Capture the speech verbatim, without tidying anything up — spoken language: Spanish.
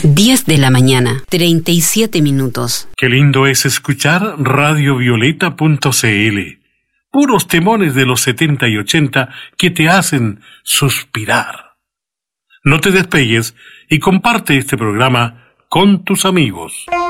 diez de la mañana, treinta y siete minutos. Qué lindo es escuchar radio violeta punto c l. Puros temones de los setenta y ochenta que te hacen suspirar. No te despegues y comparte este programa con tus amigos.